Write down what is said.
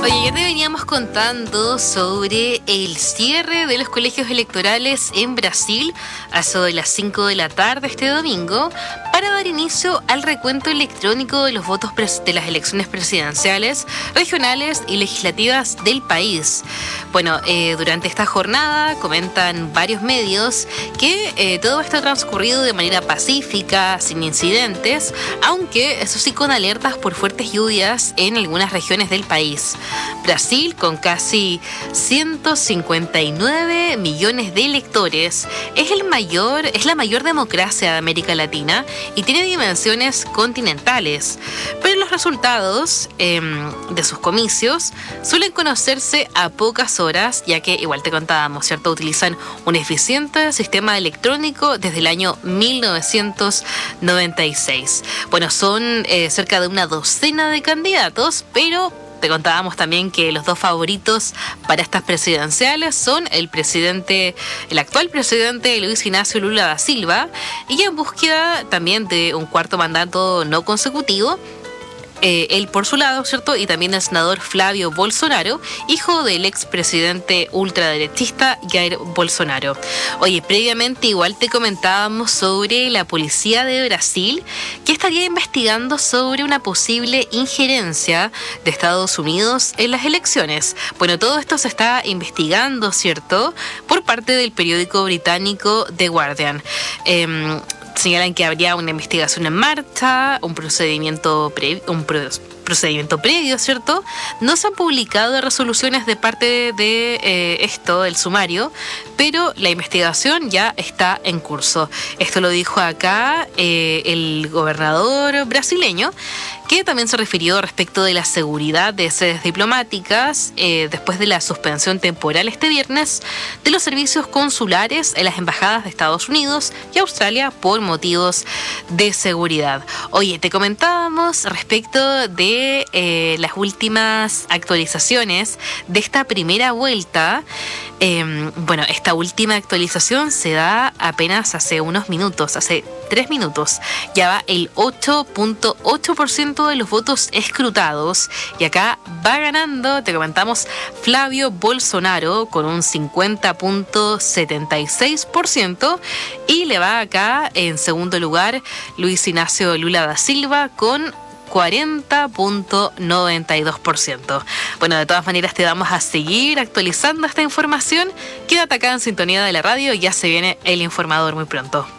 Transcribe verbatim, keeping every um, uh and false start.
Oye, ya te veníamos contando sobre el cierre de los colegios electorales en Brasil a eso de las cinco de la tarde este domingo para dar inicio al recuento electrónico de los votos pres- de las elecciones presidenciales, regionales y legislativas del país. Bueno, eh, durante esta jornada comentan varios medios que eh, todo esto ha transcurrido de manera pacífica, sin incidentes, aunque eso sí con alertas por fuertes lluvias en algunas regiones del país. Brasil, con casi ciento cincuenta y nueve millones de electores, es el mayor, es la mayor democracia de América Latina y tiene dimensiones continentales. Pero los resultados eh, de sus comicios suelen conocerse a pocas horas, ya que, igual te contábamos, ¿cierto? Utilizan un eficiente sistema electrónico desde el año mil novecientos noventa y seis. Bueno, son eh, cerca de una docena de candidatos, pero te contábamos también que los dos favoritos para estas presidenciales son el presidente, el actual presidente Luis Ignacio Lula da Silva, y en búsqueda también de un cuarto mandato no consecutivo, Eh, él por su lado, ¿cierto? Y también el senador Flavio Bolsonaro, hijo del expresidente ultraderechista Jair Bolsonaro. Oye, previamente igual te comentábamos sobre la policía de Brasil, que estaría investigando sobre una posible injerencia de Estados Unidos en las elecciones. Bueno, todo esto se está investigando, ¿cierto?, por parte del periódico británico The Guardian. Eh, Señalan que habría una investigación en marcha, un procedimiento pre- un pro- procedimiento previo, ¿cierto? No se han publicado resoluciones de parte de, de eh, esto, del sumario, pero la investigación ya está en curso. Esto lo dijo acá eh, el gobernador brasileño, que también se refirió respecto de la seguridad de sedes diplomáticas eh, después de la suspensión temporal este viernes de los servicios consulares en las embajadas de Estados Unidos y Australia por motivos de seguridad. Oye, te comentábamos respecto de eh, las últimas actualizaciones de esta primera vuelta. Eh, bueno, esta última actualización se da apenas hace unos minutos, hace tres minutos. Ya va el ocho punto ocho por ciento de los votos escrutados y acá va ganando, te comentamos, Flavio Bolsonaro con un cincuenta punto setenta y seis por ciento y le va acá en segundo lugar Luis Ignacio Lula da Silva con cuarenta punto noventa y dos por ciento. Bueno, de todas maneras te vamos a seguir actualizando esta información. Quédate acá en sintonía de la radio, ya se viene el informador muy pronto.